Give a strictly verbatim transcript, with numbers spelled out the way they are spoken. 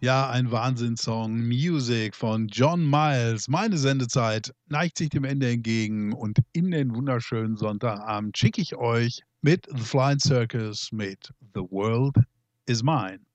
Ja, ein Wahnsinnssong. Music von John Miles. Meine Sendezeit neigt sich dem Ende entgegen und in den wunderschönen Sonntagabend schicke ich euch mit The Flying Circus mit „The World Is Mine“.